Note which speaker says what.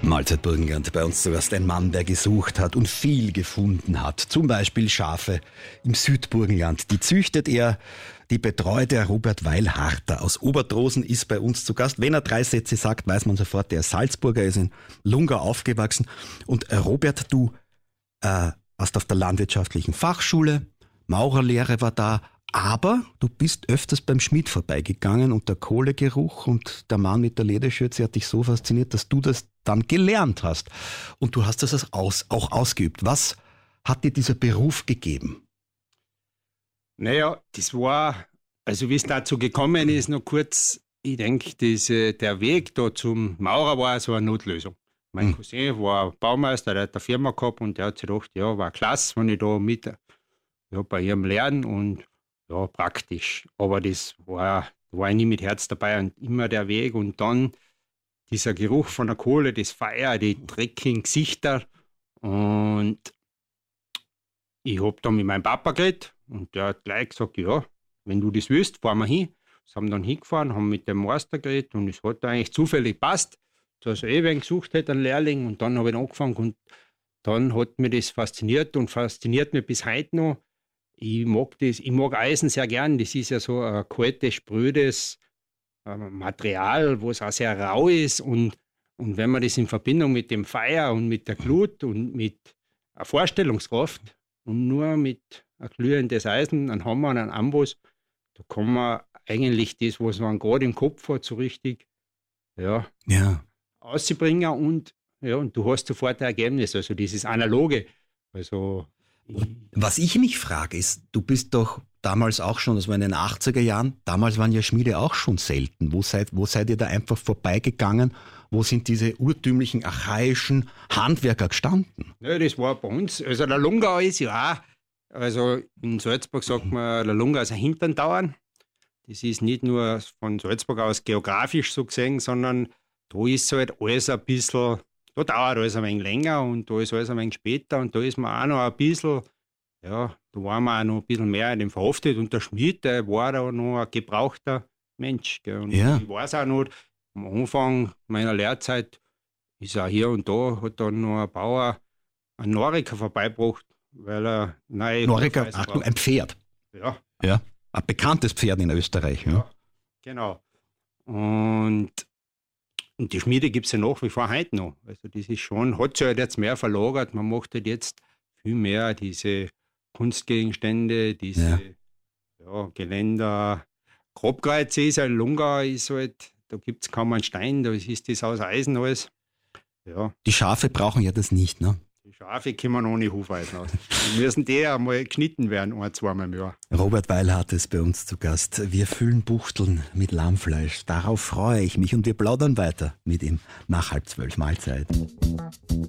Speaker 1: Mahlzeit Burgenland, bei uns zu Gast ein Mann, der gesucht hat und viel gefunden hat. Zum Beispiel Schafe im Südburgenland. Die züchtet er, die betreut er. Robert Weilharter aus Oberdrosen ist bei uns zu Gast. Wenn er 3 Sätze sagt, weiß man sofort, der ist Salzburger, ist in Lungau aufgewachsen. Und Robert, du warst auf der landwirtschaftlichen Fachschule, Maurerlehre war da, aber du bist öfters beim Schmied vorbeigegangen und der Kohlegeruch und der Mann mit der Lederschürze hat dich so fasziniert, dass du das dann gelernt hast. Und du hast das auch ausgeübt. Was hat dir dieser Beruf gegeben?
Speaker 2: Naja, das war, also wie es dazu gekommen ist, noch kurz, ich denke, der Weg da zum Maurer war so eine Notlösung. Mein Cousin war Baumeister, der hat eine Firma gehabt und der hat sich gedacht, ja, war klasse, wenn ich da mit bei ihm lerne und ja, praktisch. Aber das war ich nie mit Herz dabei und immer der Weg. Und dann dieser Geruch von der Kohle, das Feuer, die dreckigen Gesichter. Und ich habe dann mit meinem Papa geredet und der hat gleich gesagt, ja, wenn du das willst, fahren wir hin. Wir haben dann hingefahren, haben mit dem Meister geredet und es hat eigentlich zufällig passt, dass er wen gesucht hat, einen Lehrling. Und dann habe ich angefangen und dann hat mir das fasziniert und fasziniert mich bis heute noch. Ich mag Eisen sehr gern. Das ist ja so ein kaltes, sprödes Material, wo es auch sehr rau ist. Und wenn man das in Verbindung mit dem Feuer und mit der Glut und mit einer Vorstellungskraft und nur mit ein glühendes Eisen, ein Hammer und ein Amboss, da kann man eigentlich das, was man gerade im Kopf hat, so richtig auszubringen. Und du hast sofort ein Ergebnis. Also dieses Analoge. Also
Speaker 1: was ich mich frage ist, du bist doch damals auch schon, das war in den 80er Jahren, damals waren ja Schmiede auch schon selten. Wo seid ihr da einfach vorbeigegangen? Wo sind diese urtümlichen, archaischen Handwerker gestanden?
Speaker 2: Ja, das war bei uns, also der Lungau ist ja auch, also in Salzburg sagt man, der Lungau ist ein Hinterndauern. Das ist nicht nur von Salzburg aus geografisch so gesehen, sondern da ist halt alles ein bisschen. Da dauert alles ein wenig länger und da ist alles ein wenig später und da ist man auch noch ein bisschen, da waren wir auch noch ein bisschen mehr in dem verhaftet und der Schmied, der war da noch ein gebrauchter Mensch. Gell. Und ich weiß auch noch, am Anfang meiner Lehrzeit ist auch hier und da, hat dann noch ein Bauer einen Noriker vorbeigebracht, weil er
Speaker 1: Noriker, Achtung, ein Pferd.
Speaker 2: Ja.
Speaker 1: Ein bekanntes Pferd in Österreich.
Speaker 2: Ja, genau. Und die Schmiede gibt es ja nach wie vor heute noch. Also das ist schon, hat sich halt jetzt mehr verlagert. Man macht halt jetzt viel mehr diese Kunstgegenstände, diese Geländer. Grobkreuz ist halt, Lungau ist halt, da gibt es kaum einen Stein, da ist das aus Eisen alles. Ja.
Speaker 1: Die Schafe brauchen ja das nicht, ne?
Speaker 2: Die Schafe kommen ohne Hufeisen aus. Dann müssen die einmal geschnitten werden, 1-2 Mal im Jahr.
Speaker 1: Robert Weilharter ist bei uns zu Gast. Wir füllen Buchteln mit Lammfleisch. Darauf freue ich mich und wir plaudern weiter mit ihm nach 11:30 Mahlzeit.